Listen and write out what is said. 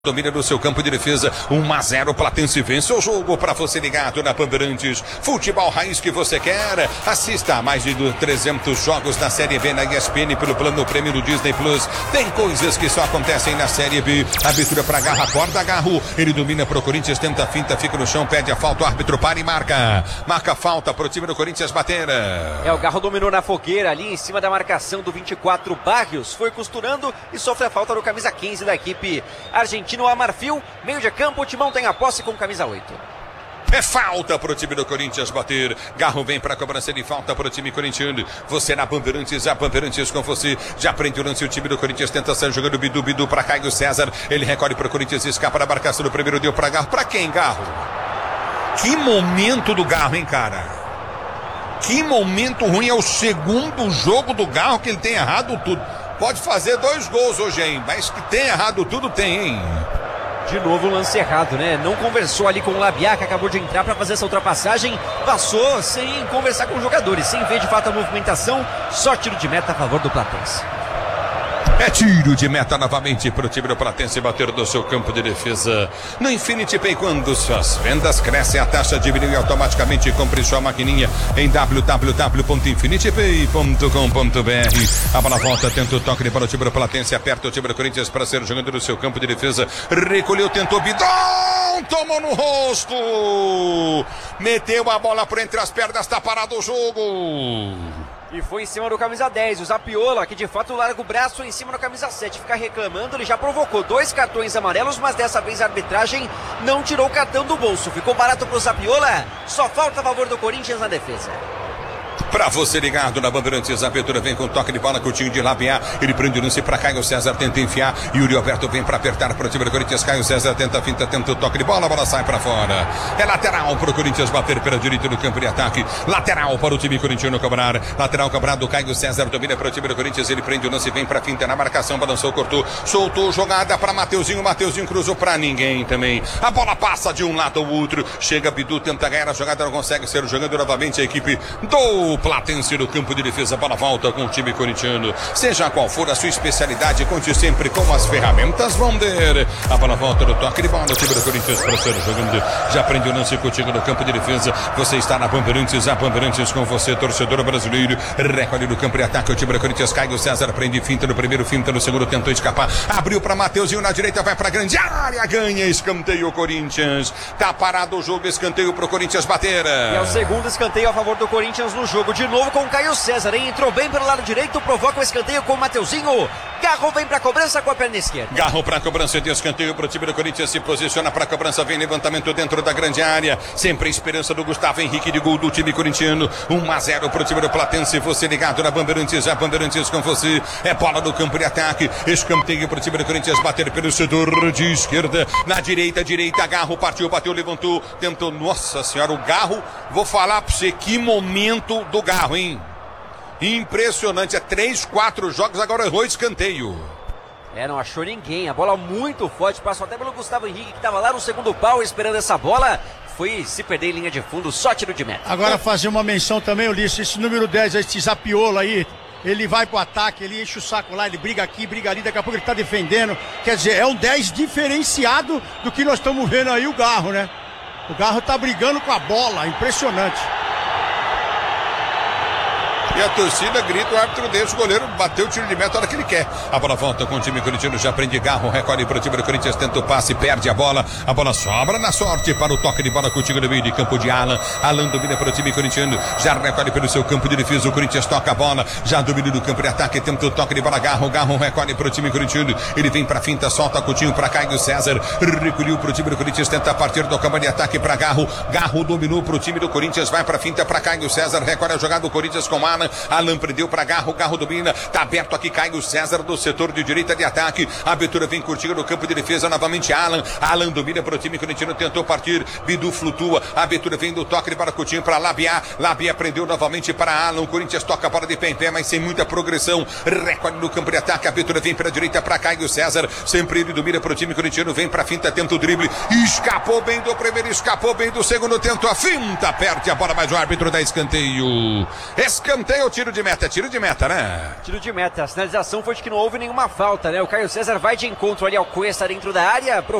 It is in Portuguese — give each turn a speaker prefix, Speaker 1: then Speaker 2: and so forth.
Speaker 1: Domina no seu campo de defesa, 1-0, Platense vence o jogo para você ligado na Bandeirantes. Futebol raiz que você quer. Assista a mais de 300 jogos na Série B na ESPN pelo plano prêmio do Disney Plus. Tem coisas que só acontecem na Série B. Abertura para Garro, acorda Garro. Ele domina pro Corinthians, tenta a finta, fica no chão, pede a falta, o árbitro para e marca. Marca a falta pro time do Corinthians bater.
Speaker 2: O Garro dominou na fogueira ali em cima da marcação do 24 Barrios. Foi costurando e sofre a falta do camisa 15 da equipe argentina. No Amarfil, meio de campo, o Timão tem a posse com camisa 8.
Speaker 1: É falta pro time do Corinthians bater. Garro vem pra cobrança de falta pro time corintiano. Você na Bandeirantes, a Bandeirantes com você. Já prende o lance, o time do Corinthians tenta sair jogando Bidu pra Caio César. Ele recolhe pro Corinthians, escapa da marcação do primeiro, deu pra Garro. Pra quem, Garro? Que momento do Garro, hein, cara? Que momento ruim, é o segundo jogo do Garro que ele tem errado tudo. Pode fazer 2 gols hoje, hein? Mas que tem errado tudo tem, hein?
Speaker 2: De novo o lance errado, né? Não conversou ali com o Labiá, que acabou de entrar para fazer essa ultrapassagem. Passou sem conversar com os jogadores, sem ver de fato a movimentação. Só tiro de meta a favor do Platense.
Speaker 1: É tiro de meta novamente para o time do Platense bater do seu campo de defesa. No Infinity Pay, quando suas vendas crescem, a taxa diminui automaticamente. Compre sua maquininha em www.infinitypay.com.br. A bola volta, tenta o toque para o time do Platense, aperta o time do Corinthians para ser jogando no seu campo de defesa. Recolheu, tentou Bidon, tomou no rosto. Meteu a bola por entre as pernas, está parado o jogo.
Speaker 2: E foi em cima do camisa 10, o Zapiola, que de fato larga o braço em cima do camisa 7. Fica reclamando, ele já provocou 2 cartões amarelos, mas dessa vez a arbitragem não tirou o cartão do bolso. Ficou barato pro Zapiola, só falta a favor do Corinthians na defesa.
Speaker 1: Pra você ligado na Bandeirantes, a abertura vem com toque de bola, curtinho de Labiá. Ele prende o lance pra Caio César, tenta enfiar. Yuri Alberto vem pra apertar pro time do Corinthians. Caio César tenta a finta, tenta o toque de bola, a bola sai pra fora. É lateral pro Corinthians bater pela direita do campo de ataque. Lateral para o time corintiano cobrar. Lateral cobrado, Caio César domina pro time do Corinthians. Ele prende o lance, vem pra finta na marcação, balançou, cortou, soltou, jogada pra Mateuzinho. Mateuzinho cruzou pra ninguém também. A bola passa de um lado ao outro. Chega Bidu, tenta ganhar a jogada, não consegue ser jogando novamente a equipe do Platense no campo de defesa. Bola volta com o time corintiano. Seja qual for a sua especialidade, conte sempre com as ferramentas Wonder. A bola volta no toque de bola, o time do Corinthians para ser jogando. Já prende o lance contigo no campo de defesa. Você está na Bandeirantes, a Bandeirantes com você, torcedor brasileiro. Recolhe no campo de ataque o time do Corinthians. Caio César prende finta no primeiro, finta no segundo, tentou escapar. Abriu para Mateuzinho na direita, vai para grande área, ganha, escanteio o Corinthians. Tá parado o jogo, escanteio pro Corinthians bater.
Speaker 2: E é o segundo escanteio a favor do Corinthians no jogo. De novo com o Caio César, hein? Entrou bem pelo lado direito, provoca o escanteio com o Mateuzinho. Garro vem pra cobrança com a perna esquerda.
Speaker 1: Garro pra cobrança de escanteio pro time do Corinthians, se posiciona pra cobrança, vem levantamento dentro da grande área. Sempre a esperança do Gustavo Henrique de gol do time corintiano. 1-0 pro time do Platense, você ligado na Bandeirantes, a Bandeirantes com você. É bola no campo de ataque, escanteio pro time do Corinthians bater pelo setor de esquerda. Na direita, Garro partiu, bateu, levantou, tentou, nossa senhora, o Garro, vou falar pra você, que momento do Garro, hein? Impressionante, é 3, 4 jogos, agora errou escanteio.
Speaker 2: Não achou ninguém, a bola muito forte, passou até pelo Gustavo Henrique, que estava lá no segundo pau esperando essa bola. Foi se perder em linha de fundo, só tiro de meta.
Speaker 3: Agora fazer uma menção também, Ulisses, esse número 10, esse Zapiola aí, ele vai pro ataque, ele enche o saco lá, ele briga aqui, briga ali, daqui a pouco ele tá defendendo. Quer dizer, é um 10 diferenciado do que nós estamos vendo aí o Garro, né? O Garro tá brigando com a bola, impressionante.
Speaker 1: E a torcida grita, o árbitro deixa o goleiro bater o tiro de meta a hora que ele quer. A bola volta com o time corintiano, já prende Garro, recolhe para o time do Corinthians, tenta o passe, perde a bola sobra na sorte para o toque de bola contigo no meio de campo de Alan. Alan domina para o time corintiano, já recolhe pelo seu campo de defesa, o Corinthians toca a bola, já domina no campo de ataque, tenta o toque de bola, Garro recolhe para o time corintiano, ele vem para finta, solta Coutinho para Caio César, recolheu para o time do Corinthians, tenta partir do campo de ataque para Garro dominou para o time do Corinthians, vai para finta para Caio César, recolhe a jogada do Corinthians com Alan. Alan prendeu para Garro domina, tá aberto aqui Caio César do setor de direita de ataque, a abertura vem curtindo no campo de defesa, novamente Alan domina para o time corintiano, tentou partir, Bidu flutua, a abertura vem do toque para Coutinho, para Labiá prendeu novamente para Alan, o Corinthians toca a bola de pé em pé, mas sem muita progressão, recolhe no campo de ataque, a abertura vem para a direita para Caio César, sempre ele domina para o time corintiano, vem para a finta, tenta o drible, escapou bem do primeiro, escapou bem do segundo, tenta a finta, perde a bola, mas o árbitro dá escanteio, tiro de meta, né?
Speaker 2: tiro de meta. A sinalização foi de que não houve nenhuma falta, né? O Caio César vai de encontro ali ao Cuesta dentro da área.